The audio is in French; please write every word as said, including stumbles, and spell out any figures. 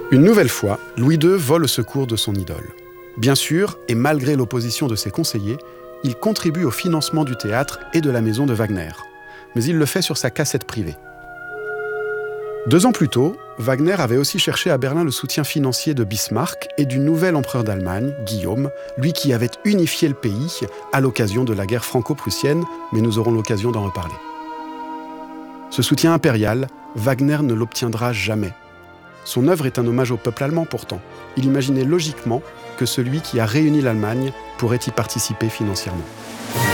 Une nouvelle fois, Louis deux vole au secours de son idole. Bien sûr, et malgré l'opposition de ses conseillers, il contribue au financement du théâtre et de la maison de Wagner. Mais il le fait sur sa cassette privée. Deux ans plus tôt, Wagner avait aussi cherché à Berlin le soutien financier de Bismarck et du nouvel empereur d'Allemagne, Guillaume, lui qui avait unifié le pays à l'occasion de la guerre franco-prussienne, mais nous aurons l'occasion d'en reparler. Ce soutien impérial, Wagner ne l'obtiendra jamais. Son œuvre est un hommage au peuple allemand pourtant. Il imaginait logiquement que celui qui a réuni l'Allemagne pourrait y participer financièrement.